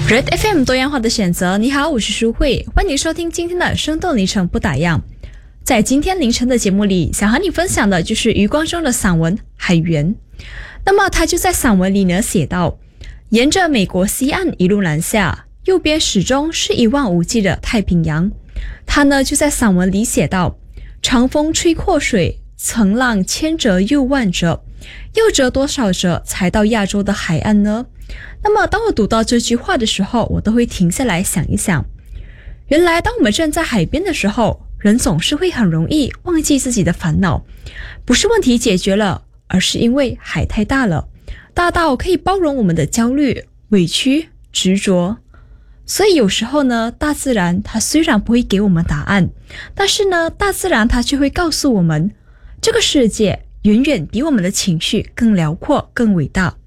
Red FM 多样化的选择，你好，我是舒慧，欢迎收听今天的生动凌晨不打烊。在今天凌晨的节目里，想和你分享的就是余光中的散文《海员》。那么他就在散文里呢写道，沿着美国西岸一路南下，右边始终是一望无际的太平洋。他呢就在散文里写道，长风吹阔水，层浪千折又万折，又折多少折才到亚洲的海岸呢？那么当我读到这句话的时候，我都会停下来想一想，原来当我们站在海边的时候，人总是会很容易忘记自己的烦恼，不是问题解决了，而是因为海太大了，大到可以包容我们的焦虑、委屈、执着。所以有时候呢，大自然它虽然不会给我们答案，但是呢，大自然它却会告诉我们，这个世界远远比我们的情绪更辽阔、更伟大。